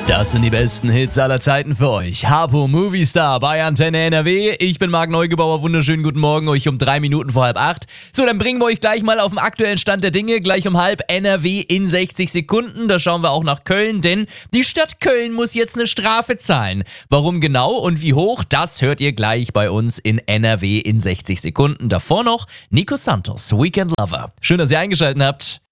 Das sind die besten Hits aller Zeiten für euch. Harpo Movistar bei Antenne NRW. Ich bin Marc Neugebauer. Wunderschönen guten Morgen euch um 3 Minuten vor 7:30. So, dann bringen wir euch gleich mal auf den aktuellen Stand der Dinge. Gleich um 7:30 NRW in 60 Sekunden. Da schauen wir auch nach Köln, denn die Stadt Köln muss jetzt eine Strafe zahlen. Warum genau und wie hoch, das hört ihr gleich bei uns in NRW in 60 Sekunden. Davor noch Nico Santos, Weekend Lover. Schön, dass ihr eingeschaltet habt.